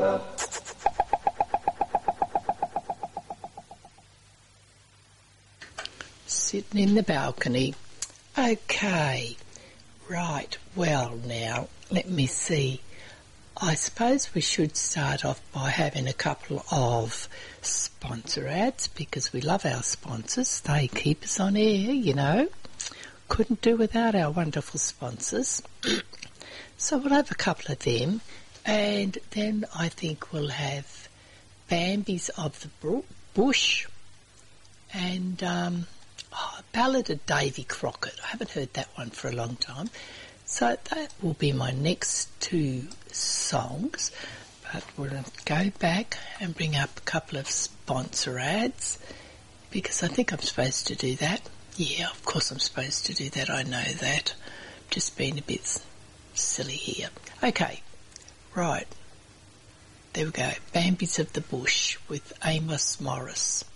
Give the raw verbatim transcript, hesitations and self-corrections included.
Sitting in the balcony. Okay, right, well now, let me see. I suppose we should start off by having a couple of sponsor ads because we love our sponsors. They keep us on air, you know. Couldn't do without our wonderful sponsors. So we'll have a couple of them, and then I think we'll have Bambies of the Bru- Bush and um, oh, Ballad of Davy Crockett. I haven't heard that one for a long time. So that will be my next two songs. But we'll go back and bring up a couple of sponsor ads because I think I'm supposed to do that. Yeah, of course I'm supposed to do that. I know that. Just being a bit silly here. Okay, right. There we go. Bambies of the Bush with Amos Morris.